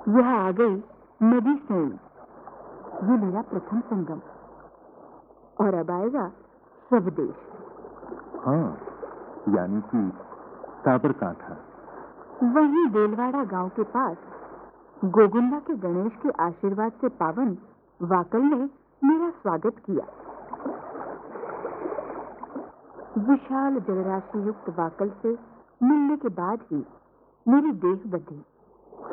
यह आ गई नदी सेन, ये मेरा प्रथम संगम। और अब आएगा स्वदेश। हाँ, यानी कि साबरकांठा। वहीं देलवाड़ा गांव के पास गोगुंडा के गणेश के आशीर्वाद से पावन वाकल ने मेरा स्वागत किया। विशाल जलराशि युक्त वाकल से मिलने के बाद ही मेरी देह बंधी।